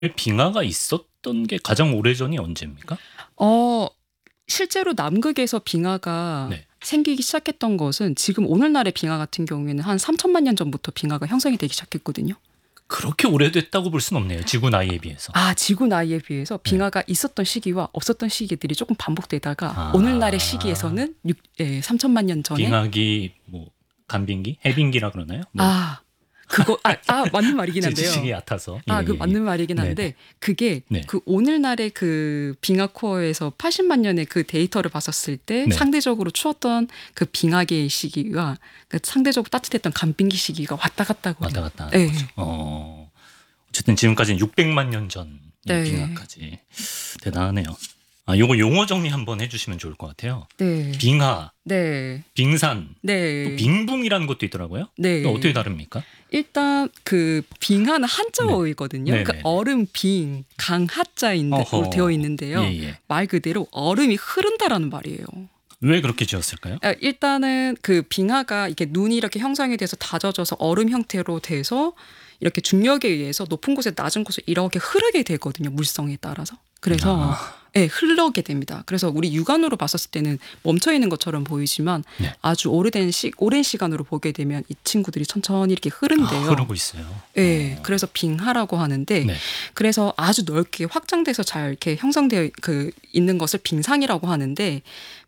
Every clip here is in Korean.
빙하가 있었던 게 가장 오래전이 언제입니까? 어 실제로 남극에서 빙하가 네. 생기기 시작했던 것은 지금 오늘날의 빙하 같은 경우에는 한 3천만 년 전부터 빙하가 형성이 되기 시작했거든요. 그렇게 오래됐다고 볼 수는 없네요. 지구 나이에 비해서. 지구 나이에 비해서 빙하가 있었던 시기와 없었던 시기들이 조금 반복되다가 아. 오늘날의 시기에서는 3천만 년 전에 빙하기, 뭐 간빙기, 해빙기라 그러나요? 뭐 그거 맞는 말이긴 한데요. 지식이 얕아서. 그 맞는 말이긴 한데 네네. 그게 네. 그 오늘날의 그 빙하 코어에서 80만 년의 그 데이터를 봤었을 때 네. 상대적으로 추웠던 그 빙하기의 시기가 그 상대적으로 따뜻했던 간빙기 시기가 왔다 갔다 하거든요. 왔다 갔다 하는 네. 거죠. 어쨌든 지금까지는 600만 년 전 네. 빙하까지. 대단하네요. 요거 용어 정리 한번 해주시면 좋을 것 같아요. 네. 빙하, 네. 빙산, 또 네. 빙붕이라는 것도 있더라고요. 네. 또 어떻게 다릅니까? 일단 그 빙하는 한자어이거든요. 네. 그 네네. 얼음 빙 강하자인데 어허. 되어 있는데요. 예. 말 그대로 얼음이 흐른다라는 말이에요. 왜 그렇게 지었을까요? 일단은 그 빙하가 이렇게 눈이 이렇게 형성이 돼서 다져져서 얼음 형태로 돼서 이렇게 중력에 의해서 높은 곳에 낮은 곳에 이렇게 흐르게 되거든요. 물성에 따라서. 그래서 흐르게 됩니다. 그래서 우리 육안으로 봤었을 때는 멈춰 있는 것처럼 보이지만 네. 아주 오랜 시간으로 보게 되면 이 친구들이 천천히 이렇게 흐른대요. 흐르고 있어요. 네, 그래서 빙하라고 하는데 네. 그래서 아주 넓게 확장돼서 잘 이렇게 형성되어 있는 것을 빙상이라고 하는데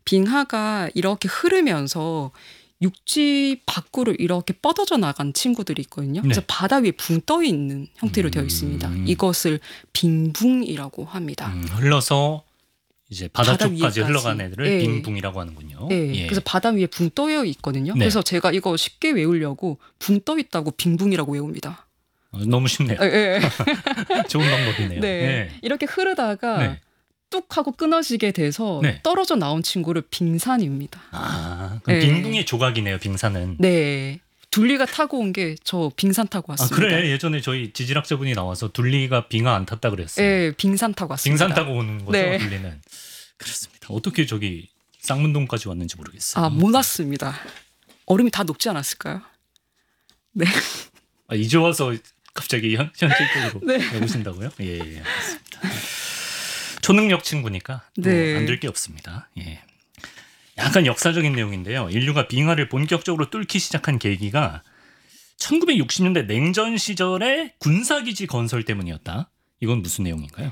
빙하가 이렇게 흐르면서 육지 밖으로 이렇게 뻗어져 나간 친구들이 있거든요. 그래서 네. 바다 위에 붕 떠 있는 형태로 되어 있습니다. 이것을 빙붕이라고 합니다. 흘러서 이제 바다 바다 쪽까지 위에까지. 흘러간 애들을 예. 빙붕이라고 하는군요. 네, 예. 그래서 바다 위에 붕 떠 있거든요. 네. 그래서 제가 이거 쉽게 외우려고 붕 떠 있다고 빙붕이라고 외웁니다. 너무 쉽네요. 예. 좋은 방법이네요. 네. 예. 이렇게 흐르다가 네. 뚝 하고 끊어지게 돼서 네. 떨어져 나온 친구를 빙산입니다. 그럼 네. 빙붕의 조각이네요. 빙산은. 네. 둘리가 타고 온 게 저 빙산 타고 왔습니다. 그래. 예전에 저희 지질학자분이 나와서 둘리가 빙하 안 탔다 그랬어요. 네, 빙산 타고 왔습니다. 빙산 타고 오는 거죠. 네. 둘리는. 그렇습니다. 어떻게 저기 쌍문동까지 왔는지 모르겠어요. 못 왔습니다. 얼음이 다 녹지 않았을까요? 네. 이제 와서 갑자기 현실적으로 네. 배우신다고요? 예, 알겠습니다. 초능력 친구니까 네. 안 될 게 없습니다. 예. 약간 역사적인 내용인데요. 인류가 빙하를 본격적으로 뚫기 시작한 계기가 1960년대 냉전 시절의 군사기지 건설 때문이었다. 이건 무슨 내용인가요?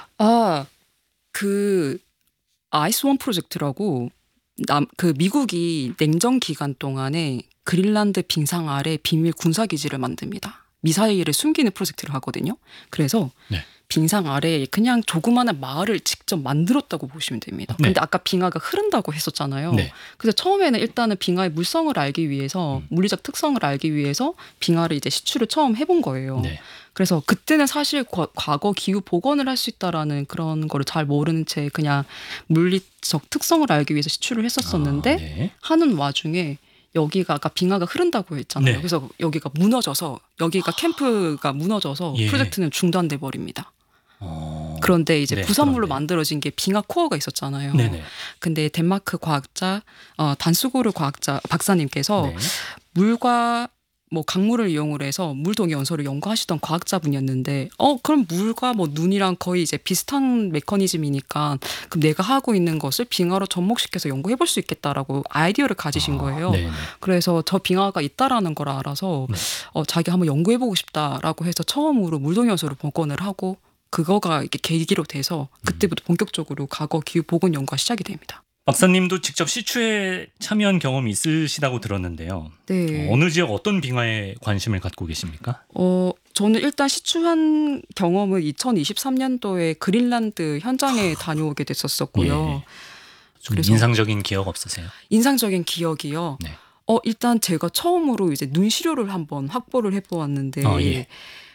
그 아이스원 프로젝트라고 그 미국이 냉전 기간 동안에 그린란드 빙상 아래 비밀 군사기지를 만듭니다. 미사일을 숨기는 프로젝트를 하거든요. 그래서 네. 빙상 아래에 그냥 조그마한 마을을 직접 만들었다고 보시면 됩니다. 네. 근데 아까 빙하가 흐른다고 했었잖아요. 네. 그래서 처음에는 일단은 빙하의 물성을 알기 위해서 물리적 특성을 알기 위해서 빙하를 이제 시추를 처음 해본 거예요. 네. 그래서 그때는 사실 과거 기후 복원을 할 수 있다라는 그런 거를 잘 모르는 채 그냥 물리적 특성을 알기 위해서 시추를 했었었는데 네. 하는 와중에 여기가 아까 빙하가 흐른다고 했잖아요. 네. 그래서 여기가 무너져서 여기가 캠프가 무너져서 예. 프로젝트는 중단돼 버립니다. 그런데 이제 네, 부산물로 그런데. 만들어진 게 빙하 코어가 있었잖아요. 네네. 근데 덴마크 과학자 단수고르 과학자 박사님께서 네. 물과 뭐 강물을 이용을 해서 물동의 연소를 연구하시던 과학자분이었는데 그럼 물과 뭐 눈이랑 거의 이제 비슷한 메커니즘이니까 그럼 내가 하고 있는 것을 빙하로 접목시켜서 연구해 볼 수 있겠다라고 아이디어를 가지신 거예요. 네네. 그래서 저 빙하가 있다라는 걸 알아서 자기 한번 연구해 보고 싶다라고 해서 처음으로 물동의 연소를 복원을 하고 그거가 이렇게 계기로 돼서 그때부터 본격적으로 과거 기후 복원 연구가 시작이 됩니다. 박사님도 직접 시추에 참여한 경험이 있으시다고 들었는데요. 네. 어느 지역 어떤 빙하에 관심을 갖고 계십니까? 저는 일단 시추한 경험은 2023년도에 그린란드 현장에 다녀오게 됐었었고요. 예. 좀 그래서- 인상적인 기억 없으세요? 인상적인 기억이요. 네. 일단 제가 처음으로 이제 눈시료를 한번 확보를 해보았는데 예.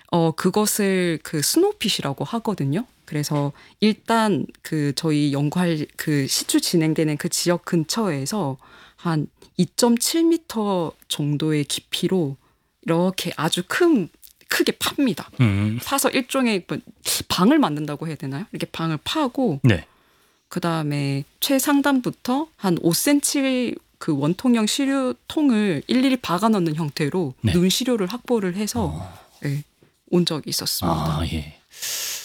그것을 그 스노우핏이라고 하거든요. 그래서 일단 그 저희 연구할 그 시추 진행되는 그 지역 근처에서 한 2.7m 정도의 깊이로 이렇게 아주 크게 팝니다. 파서 일종의 뭐 방을 만든다고 해야 되나요? 이렇게 방을 파고 네. 그다음에 최상단부터 한 5cm 그 원통형 시료통을 일일이 박아 넣는 형태로 네. 눈시료를 확보를 해서 온 적이 있었습니다. 예.